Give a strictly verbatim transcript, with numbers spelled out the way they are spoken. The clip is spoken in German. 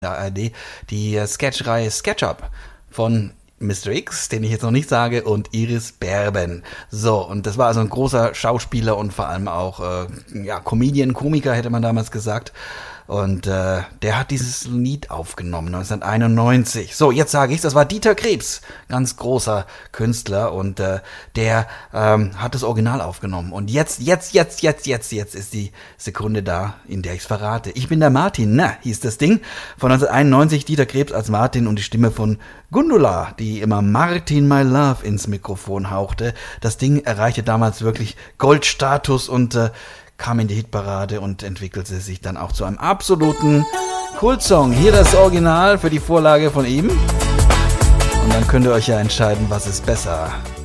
der A R D die Sketchreihe SketchUp von Mister X, den ich jetzt noch nicht sage, und Iris Berben. So, und das war also ein großer Schauspieler und vor allem auch äh, ja, Comedian, Komiker hätte man damals gesagt. Und äh, der hat dieses Lied aufgenommen, neunzehnhunderteinundneunzig. So, jetzt sage ich, das war Dieter Krebs, ganz großer Künstler. Und äh, der ähm, hat das Original aufgenommen. Und jetzt, jetzt, jetzt, jetzt, jetzt, jetzt ist die Sekunde da, in der ich es verrate. Ich bin der Martin, na, hieß das Ding. Von neunzehnhunderteinundneunzig, Dieter Krebs als Martin und die Stimme von Gundula, die immer Martin My Love ins Mikrofon hauchte. Das Ding erreichte damals wirklich Goldstatus und äh, kam in die Hitparade und entwickelte sich dann auch zu einem absoluten Kultsong. Hier das Original für die Vorlage von ihm. Und dann könnt ihr euch ja entscheiden, was ist besser.